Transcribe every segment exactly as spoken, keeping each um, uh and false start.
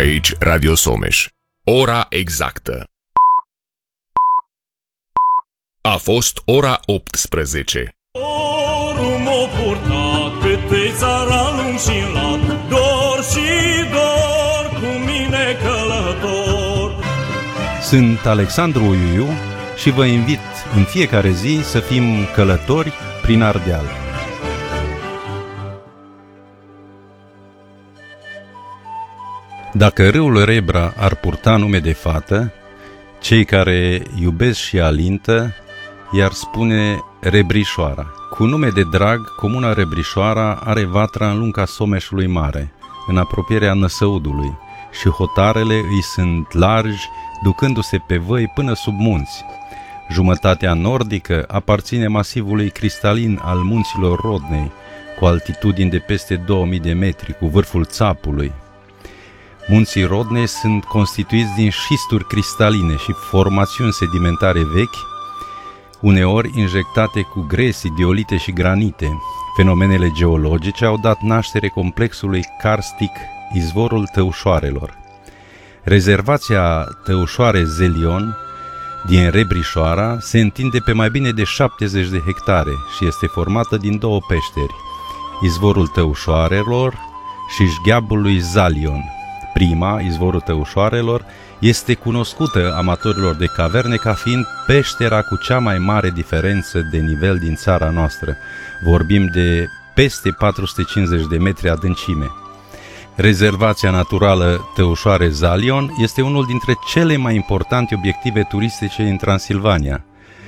Aici Radio Someș. Ora exactă. A fost ora optsprezece. Dorul m-a purtat pe pe țara lung și lat, dor și dor cu mine călător. Sunt Alexandru Uiuiu și vă invit în fiecare zi să fim călători prin Ardeal. Dacă râul Rebra ar purta nume de fată, cei care iubesc și alintă i-ar spune Rebrișoara. Cu nume de drag, comuna Rebrișoara are vatra în lunga Someșului Mare, în apropierea Năsăudului, și hotarele îi sunt largi, ducându-se pe văi până sub munți. Jumătatea nordică aparține masivului cristalin al munților Rodnei, cu altitudini de peste două mii de metri, cu vârful Țapului. Munții Rodnei sunt constituiți din șisturi cristaline și formațiuni sedimentare vechi, uneori injectate cu gresii, diolite și granite. Fenomenele geologice au dat naștere complexului karstic, izvorul Tăușoarelor. Rezervația Tăușoare-Zelion din Rebrișoara se întinde pe mai bine de șaptezeci de hectare și este formată din două peșteri, izvorul Tăușoarelor și Șgheabul lui Zalion. Prima, izvorul Tăușoarelor, este cunoscută amatorilor de caverne ca fiind peștera cu cea mai mare diferență de nivel din țara noastră. Vorbim de peste patru sute cincizeci de metri adâncime. Rezervația naturală Tăușoare-Zalion este unul dintre cele mai importante obiective turistice din Transilvania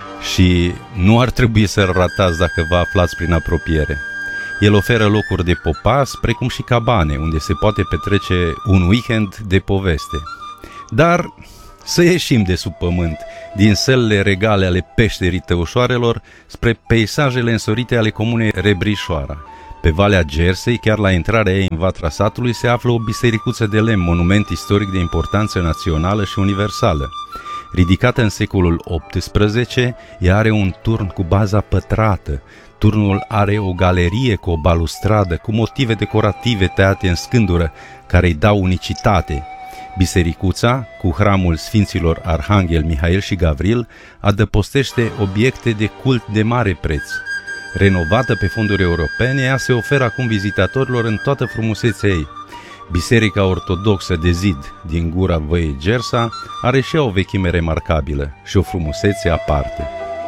și nu ar trebui să-l ratați dacă vă aflați prin apropiere. El oferă locuri de popas, precum și cabane, unde se poate petrece un weekend de poveste. Dar să ieșim de sub pământ, din sălile regale ale peșterii Tăușoarelor, spre peisajele însorite ale comunei Rebrișoara. Pe Valea Gersei, chiar la intrarea ei în vatra satului, se află o bisericuță de lemn, monument istoric de importanță națională și universală. Ridicată în secolul optsprezece, ea are un turn cu baza pătrată. Turnul are o galerie cu o balustradă, cu motive decorative tăiate în scândură, care îi dau unicitate. Bisericuța, cu hramul Sfinților Arhanghel, Mihail și Gavril, adăpostește obiecte de cult de mare preț. Renovată pe fonduri europene, ea se oferă acum vizitatorilor în toată frumusețea ei. Biserica ortodoxă de zid din gura văii Gersa are și ea o vechime remarcabilă și o frumusețe aparte.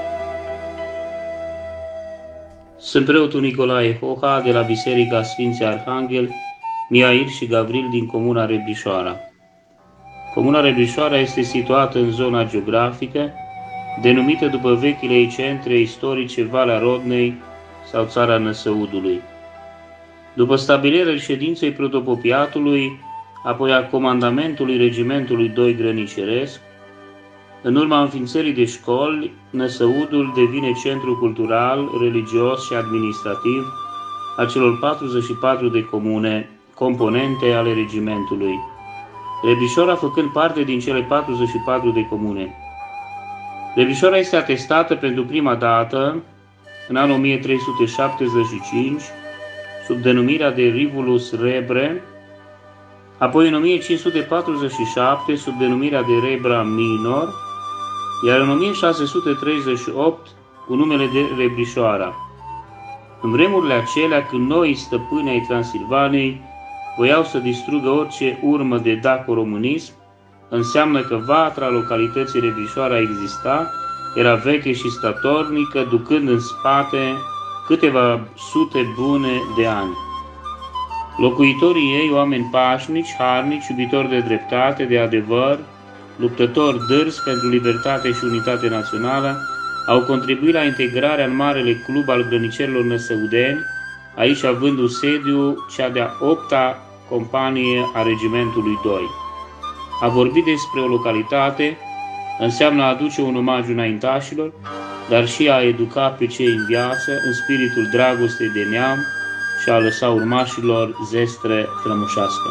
Sunt preotul Nicolae Hoha de la Biserica Sfinții Arhanghel, Mihail și Gavril din comuna Rebrișoara. Comuna Rebrișoara este situată în zona geografică denumită după vechile ei centre istorice Valea Rodnei sau Țara Năsăudului. După stabilirea reședinței protopopiatului, apoi a comandamentului regimentului doi Grăniceresc, în urma înființării de școli, Năsăudul devine centru cultural, religios și administrativ a celor patruzeci și patru de comune, componente ale regimentului, Rebrișoara făcând parte din cele patruzeci și patru de comune. Rebrișoara este atestată pentru prima dată în anul o mie trei sute șaptezeci și cinci sub denumirea de Rivulus Rebre, apoi în o mie cinci sute patruzeci și șapte sub denumirea de Rebra Minor, iar în o mie șase sute treizeci și opt cu numele de Rebrișoara. În vremurile acelea, când noi stăpâni ai Transilvaniei voiau să distrugă orice urmă de daco-românism, înseamnă că vatra localității Rebrișoara exista, era veche și statornică, ducând în spate câteva sute bune de ani. Locuitorii ei, oameni pașnici, harnici, iubitori de dreptate, de adevăr, luptători dârzi pentru libertate și unitate națională, au contribuit la integrarea în Marele Club al Grănicerilor Năsăudeni, aici avându sediu cea de-a opta companie a Regimentului doi. A vorbi despre o localitate înseamnă a aduce un omagiu înaintașilor, dar și a educa pe cei în viață în spiritul dragostei de neam și a lăsa urmașilor zestre strămoșească.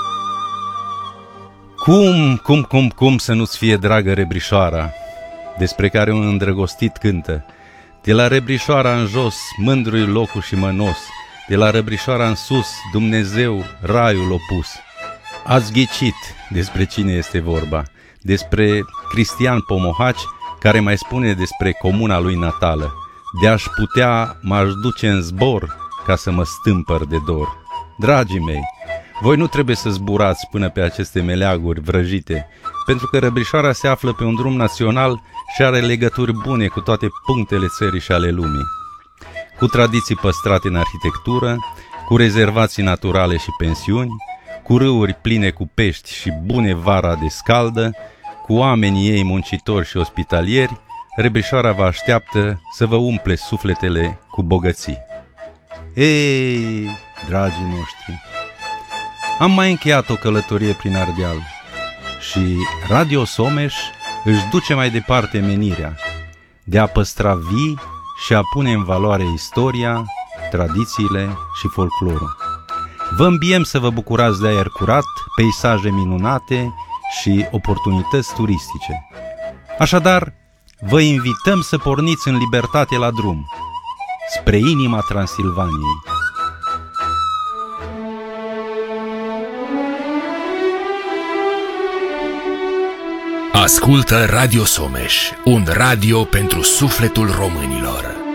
Cum, cum, cum, cum să nu-ți fie dragă Rebrișoara, despre care un îndrăgostit cântă? De la Rebrișoara în jos, mândru-i locul și mănos, de la Rebrișoara în sus, Dumnezeu, raiul opus. Ați ghicit despre cine este vorba, despre Cristian Pomohaci, care mai spune despre comuna lui natală: de-aș putea, m-aș duce în zbor ca să mă stâmpăr de dor. Dragii mei, voi nu trebuie să zburați până pe aceste meleaguri vrăjite, pentru că Răbrișoara se află pe un drum național și are legături bune cu toate punctele țării și ale lumii, cu tradiții păstrate în arhitectură, cu rezervații naturale și pensiuni, cu râuri pline cu pești și bune vara de scaldă, cu oamenii ei muncitori și ospitalieri. Răbrișoara vă așteaptă să vă umple sufletele cu bogății. Ei, dragii noștri, am mai încheiat o călătorie prin Ardeal și Radio Someș își duce mai departe menirea de a păstra vii și a pune în valoare istoria, tradițiile și folclorul. Vă îmbiem să vă bucurați de aer curat, peisaje minunate și oportunități turistice. Așadar, vă invităm să porniți în libertate la drum, spre inima Transilvaniei. Ascultă Radio Someș, un radio pentru sufletul românilor.